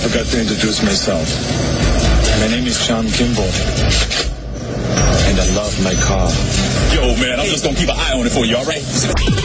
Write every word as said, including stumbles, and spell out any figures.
forgot to introduce myself. My name is Sean Kimball. And I love my car. Yo, man, I'm just gonna keep an eye on it for you, all right?